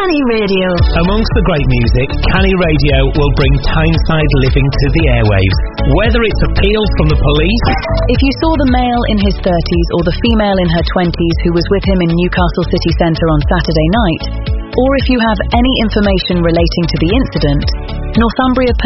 Canny Radio. Amongst the great music, Canny Radio will bring Tyneside living to the airwaves. Whether it's appeals from the police... If you saw the male in his 30s or the female in her 20s who was with him in Newcastle city centre on Saturday night, or if you have any information relating to the incident, Northumbria